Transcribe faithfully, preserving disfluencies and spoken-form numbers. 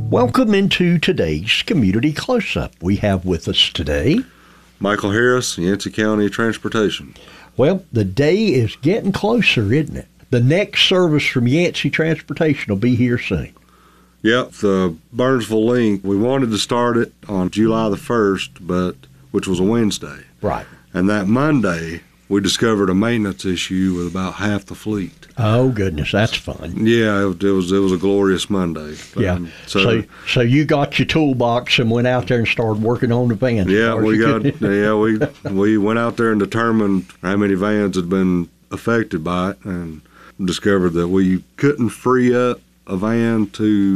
Welcome into today's Community Close-Up. We have with us today Michael Harris, Yancey County Transportation. Well, the day is getting closer, isn't it? The next service from Yancey Transportation will be here soon. Yep, the Burnsville Link, we wanted to start it on July the first, but which was a Wednesday. Right. And that Monday, we discovered a maintenance issue with about half the fleet. Oh, goodness, that's fun. Yeah, it, it was it was a glorious Monday. Yeah. Um, so, so, so you got your toolbox and went out there and started working on the vans. yeah, as far as we you got could. yeah we we went out there and determined how many vans had been affected by it, and discovered that we couldn't free up a van to